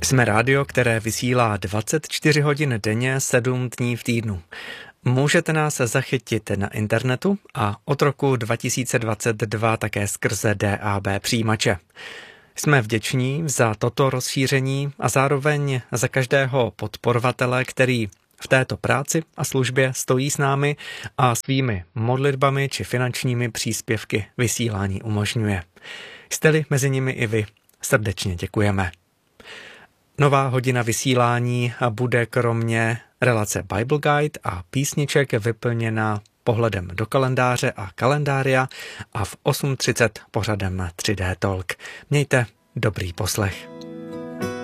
Jsme rádio, které vysílá 24 hodin denně, 7 dní v týdnu. Můžete nás zachytit na internetu a od roku 2022 také skrze DAB přijímače. Jsme vděční za toto rozšíření a zároveň za každého podporovatele, který v této práci a službě stojí s námi a svými modlitbami či finančními příspěvky vysílání umožňuje. Jste-li mezi nimi i vy, srdečně děkujeme. Nová hodina vysílání bude kromě relace Bible Guide a písniček vyplněna pohledem do kalendáře a kalendária a v 8:30 pořadem 3D Talk. Mějte dobrý poslech.